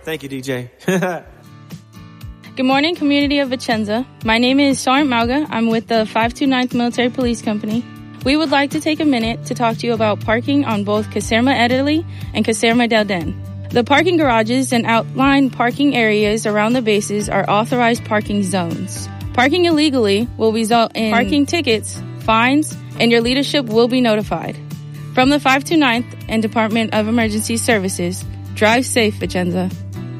Thank you, DJ. Good morning, community of Vicenza. My name is Sergeant Mauga. I'm with the 529th Military Police Company. We would like to take a minute to talk to you about parking on both Caserma Ederle and Caserma del Den. The parking garages and outlined parking areas around the bases are authorized parking zones. Parking illegally will result in parking tickets, fines, and your leadership will be notified. From the 529th and Department of Emergency Services, drive safe, Vicenza.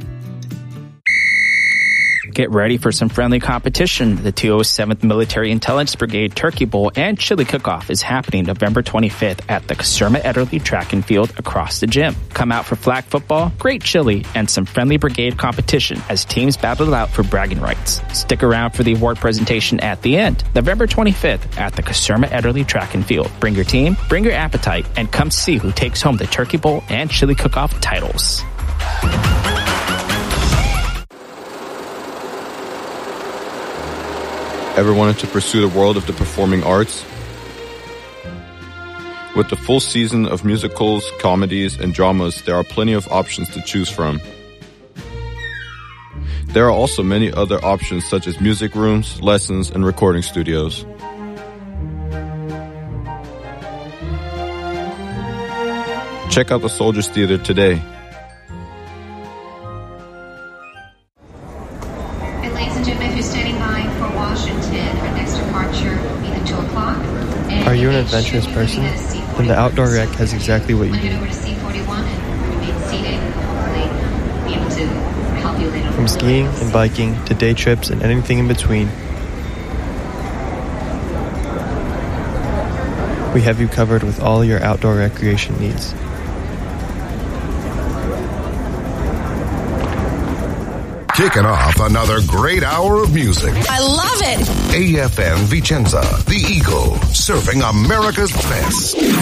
Get ready for some friendly competition. The 207th Military Intelligence Brigade Turkey Bowl and Chili Cook-Off is happening November 25th at the Caserma Ederle Track and Field across the gym. Come out for flag football, great chili, and some friendly brigade competition as teams battle it out for bragging rights. Stick around for the award presentation at the end, November 25th at the Caserma Ederle Track and Field. Bring your team, bring your appetite, and come see who takes home the Turkey Bowl and Chili Cook-Off titles. Ever wanted to pursue the world of the performing arts? With the full season of musicals, comedies, and dramas, there are plenty of options to choose from. There are also many other options such as music rooms, lessons, and recording studios. Check out the Soldiers Theater today. Are you an adventurous person? Then the Outdoor Rec has exactly what you need. From skiing and biking to day trips and anything in between, we have you covered with all your outdoor recreation needs. Kicking off another great hour of music. I love it. AFM Vicenza, the Eagle, serving America's best.